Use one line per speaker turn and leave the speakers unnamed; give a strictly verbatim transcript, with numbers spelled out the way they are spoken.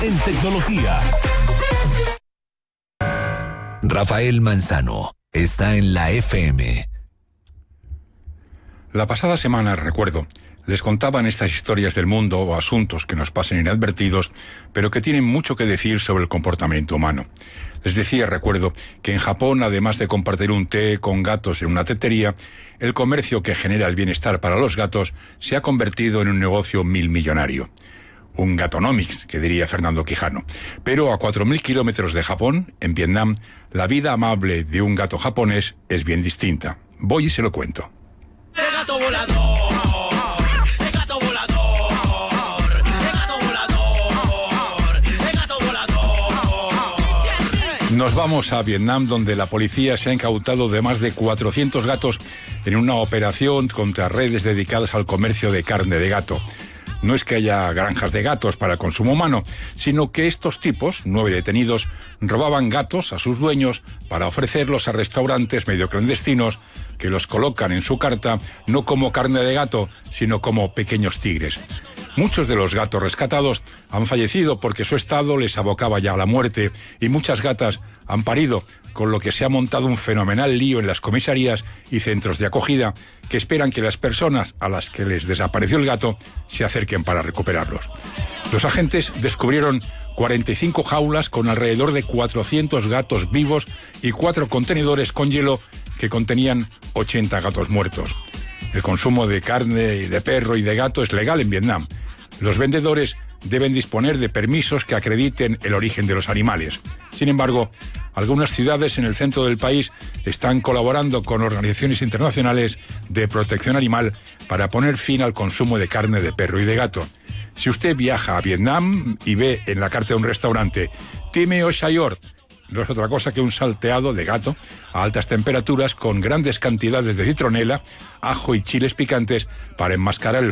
en tecnología. Rafael Manzano está en la F M.
La pasada semana, recuerdo, les contaban estas historias del mundo o asuntos que nos pasan inadvertidos, pero que tienen mucho que decir sobre el comportamiento humano. Les decía, recuerdo, que en Japón, además de compartir un té con gatos en una tetería, el comercio que genera el bienestar para los gatos se ha convertido en un negocio milmillonario. Un gatonomics, que diría Fernando Quijano. Pero a cuatro mil kilómetros de Japón, en Vietnam, la vida amable de un gato japonés es bien distinta. Voy y se lo cuento.
¡El gato volador! ¡El gato volador! ¡El gato volador! ¡El gato volador!
Nos vamos a Vietnam, donde la policía se ha incautado de más de cuatrocientos gatos en una operación contra redes dedicadas al comercio de carne de gato. No es que haya granjas de gatos para consumo humano, sino que estos tipos, nueve detenidos, robaban gatos a sus dueños para ofrecerlos a restaurantes medio clandestinos que los colocan en su carta no como carne de gato, sino como pequeños tigres. Muchos de los gatos rescatados han fallecido porque su estado les abocaba ya a la muerte y muchas gatas han parido, con lo que se ha montado un fenomenal lío en las comisarías y centros de acogida que esperan que las personas a las que les desapareció el gato se acerquen para recuperarlos. Los agentes descubrieron cuarenta y cinco jaulas con alrededor de cuatrocientos gatos vivos y cuatro contenedores con hielo que contenían ochenta gatos muertos. El consumo de carne de perro y de gato es legal en Vietnam. Los vendedores deben disponer de permisos que acrediten el origen de los animales. Sin embargo, algunas ciudades en el centro del país están colaborando con organizaciones internacionales de protección animal para poner fin al consumo de carne de perro y de gato. Si usted viaja a Vietnam y ve en la carta de un restaurante Time o Chayor, no es otra cosa que un salteado de gato a altas temperaturas con grandes cantidades de citronela, ajo y chiles picantes para enmascarar el